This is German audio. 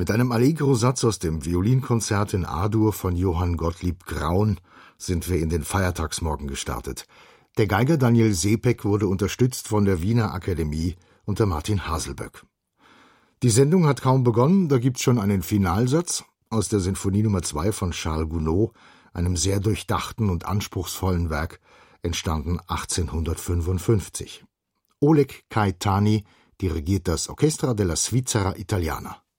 Mit einem Allegro-Satz aus dem Violinkonzert in A-Dur von Johann Gottlieb Graun sind wir in den Feiertagsmorgen gestartet. Der Geiger Daniel Sepek wurde unterstützt von der Wiener Akademie unter Martin Haselböck. Die Sendung hat kaum begonnen, da gibt's schon einen Finalsatz aus der Sinfonie Nummer 2 von Charles Gounod, einem sehr durchdachten und anspruchsvollen Werk, entstanden 1855. Oleg Caetani dirigiert das Orchestra della Svizzera Italiana.